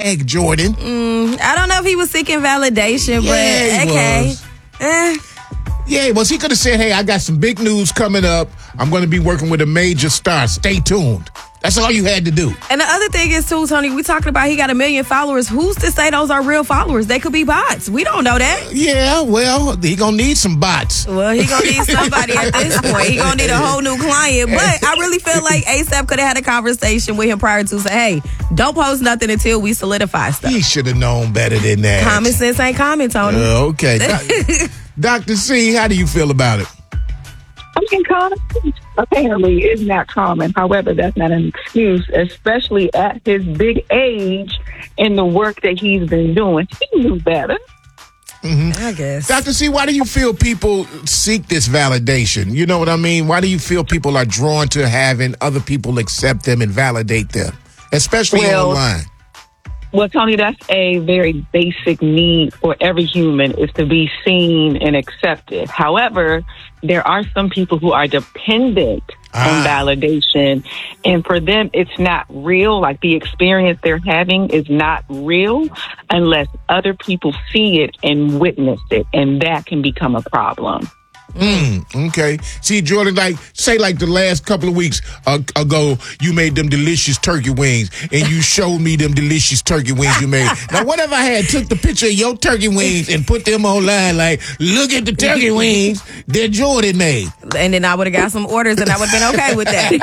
bag, Jordan. I don't know if he was seeking validation, but okay. Yeah, well, he could have said, hey, I got some big news coming up. I'm going to be working with a major star. Stay tuned. That's all you had to do. And the other thing is, too, Tony, we talking about he got 1 million followers. Who's to say those are real followers? They could be bots. We don't know that. Yeah, well, he going to need some bots. Well, he going to need somebody at this point. He going to need a whole new client. But I really feel like ASAP could have had a conversation with him prior to say, hey, don't post nothing until we solidify stuff. He should have known better than that. Common sense ain't common, Tony. Okay. Dr. C, how do you feel about it? I mean, common apparently is not common. However, that's not an excuse, especially at his big age and the work that he's been doing. He knew better. I guess. Dr. C, why do you feel people seek this validation? You know what I mean? Why do you feel people are drawn to having other people accept them and validate them, especially online? Well, Tony, that's a very basic need for every human, is to be seen and accepted. However, there are some people who are dependent on validation, and for them, it's not real. Like, the experience they're having is not real unless other people see it and witness it, and that can become a problem. Okay. See, Jordan, like the last couple of weeks ago, you made them delicious turkey wings, and you showed me them delicious turkey wings you made. Now, what if I had took the picture of your turkey wings and put them online, like, look at the turkey wings that Jordan made? And then I would have got some orders, and I would have been okay with that.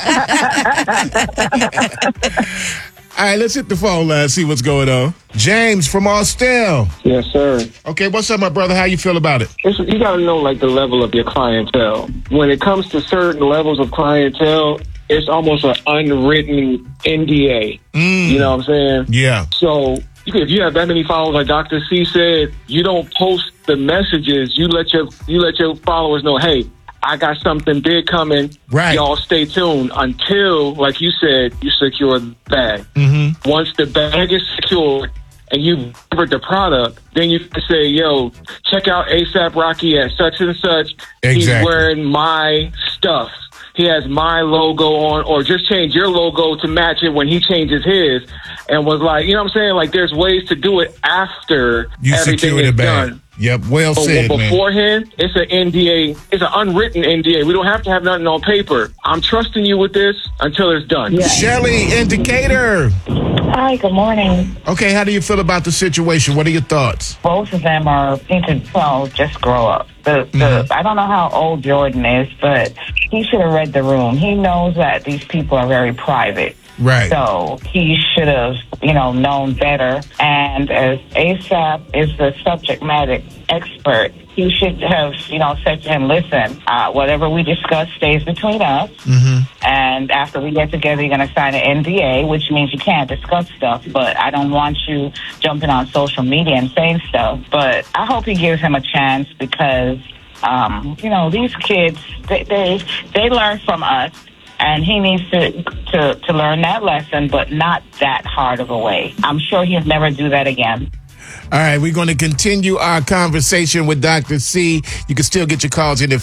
All right, let's hit the phone line, see what's going on. James from Austell. Yes, sir. Okay, what's up, my brother? How you feel about it? You got to know, like, the level of your clientele. When it comes to certain levels of clientele, it's almost an unwritten NDA. You know what I'm saying? Yeah. So if you have that many followers, like Dr. C said, you don't post the messages. You let your followers know, hey, I got something big coming. Right. Y'all stay tuned until, like you said, you secure the bag. Once the bag is secured and you've delivered the product, then you can say, yo, check out ASAP Rocky at such and such. Exactly. He's wearing my stuff. He has my logo on, or just change your logo to match it when he changes his. And was like, you know what I'm saying? Like, there's ways to do it after you everything is done. Yep, well said, man. Beforehand, it's an NDA. It's an unwritten NDA. We don't have to have nothing on paper. I'm trusting you with this until it's done. Yeah. Shelly, Indicator. Hi, good morning. Okay, how do you feel about the situation? What are your thoughts? Both of them need to just grow up. I don't know how old Jordan is, but he should have read the room. He knows that these people are very private. Right. So he should have, known better. And as ASAP is the subject matter expert, he should have, said to him, listen, whatever we discuss stays between us. And after we get together, you're going to sign an NDA, which means you can't discuss stuff. But I don't want you jumping on social media and saying stuff. But I hope he gives him a chance because, these kids, they learn from us. And he needs to learn that lesson, but not that hard of a way. I'm sure he'll never do that again. All right, we're going to continue our conversation with Dr. C. You can still get your calls in at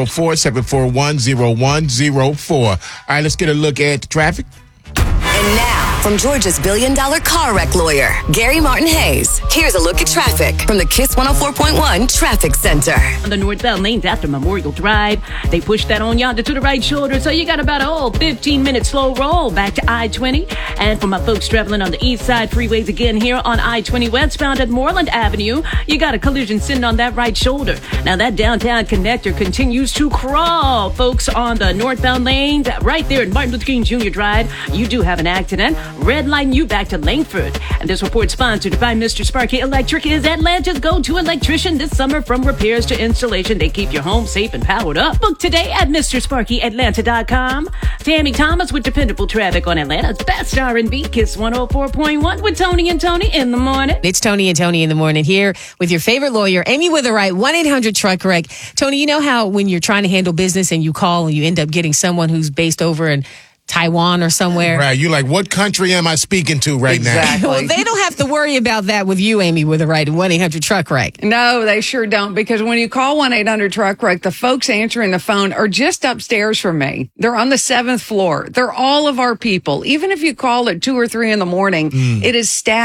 404-741-0104. All right, let's get a look at the traffic. And now, from Georgia's billion-dollar car wreck lawyer, Gary Martin Hayes, here's a look at traffic from the KISS 104.1 Traffic Center. On the northbound lanes after Memorial Drive, they pushed that on yonder to the right shoulder, so you got about a whole 15-minute slow roll back to I-20. And for my folks traveling on the east side freeways again here on I-20 westbound at Moreland Avenue, you got a collision sitting on that right shoulder. Now that downtown connector continues to crawl, folks, on the northbound lanes right there at Martin Luther King Jr. Drive. You do have an accident, redlining you back to Langford. And this report sponsored by Mr. Sparky Electric is Atlanta's go-to electrician this summer. From repairs to installation, they keep your home safe and powered up. Book today at MrSparkyAtlanta.com. Tammy Thomas with dependable traffic on Atlanta's best R&B, KISS 104.1 with Tony and Tony in the morning. It's Tony and Tony in the morning here with your favorite lawyer, Amy Witherite, 1-800-TRUCK-WRECK. Tony, you know how when you're trying to handle business and you call and you end up getting someone who's based over in Taiwan or somewhere. Right. You're like, what country am I speaking to right now? Well, they don't have to worry about that with you, Amy, with the right 1-800-TRUCK-WRECK. No, they sure don't, because when you call 1-800-TRUCK-WRECK, the folks answering the phone are just upstairs from me. They're on the 7th floor. They're all of our people. Even if you call at 2 or 3 in the morning, it is staff